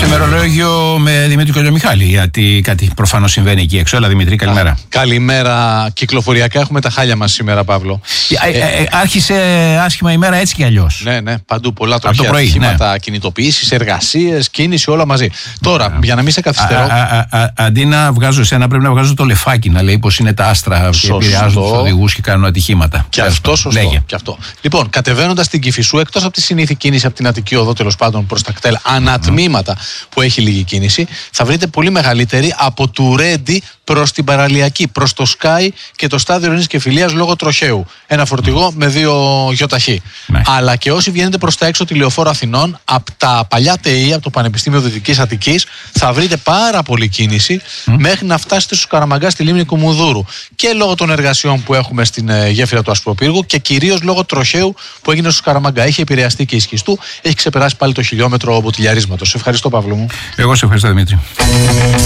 Στο ημερολόγιο με Δημήτρη Κολιομιχάλη, γιατί κάτι προφανώς συμβαίνει εκεί έξω. Έλα Δημήτρη, καλημέρα. Καλημέρα. Κυκλοφοριακά έχουμε τα χάλια μας σήμερα, Παύλο. Άρχισε άσχημα ημέρα έτσι κι αλλιώς. Ναι, παντού πολλά τροχαία ατυχήματα, κινητοποιήσεις, εργασίες, κίνηση, όλα μαζί. Τώρα, για να μην σε καθυστερώ. Αντί να βγάζω εσένα, πρέπει να βγάζω το λεφάκι να λέει πως είναι τα άστρα που επηρεάζουν τους οδηγούς και κάνουν ατυχήματα. Και αυτό σωστό. Και αυτό. Λοιπόν, κατεβαίνοντας στην Κηφισού, εκτός από τη συνήθη κίνηση από την Αττική Οδό, τέλος πάντων προς τα κτέλ, ανατμήματα που έχει λίγη κίνηση, θα βρείτε πολύ μεγαλύτερη από του Ρέντι προς την Παραλιακή, προς το Σκάι και το στάδιο Ειρήνης και Φιλίας λόγω τροχαίου. Ένα φορτηγό με 2 γιοταχή. Αλλά και όσοι βγαίνετε προς τα έξω τη Λεωφόρο Αθηνών, από τα παλιά ΤΕΗ, από το Πανεπιστήμιο Δυτικής Αττικής, θα βρείτε πάρα πολύ κίνηση μέχρι να φτάσετε στους Καραμαγκά στη λίμνη Κουμουνδούρου. Και λόγω των εργασιών που έχουμε στην γέφυρα του Ασπροπύργου και κυρίως λόγω τροχαίου που έγινε στους Καραμαγκά. Έχει επηρεαστεί και η Σχιστού, έχει ξεπεράσει πάλι το χιλιόμετρο μποτιλιαρίσματος. Ευχαριστώ, Παύλο μου. Εγώ σε ευχαριστώ, Δημήτρη.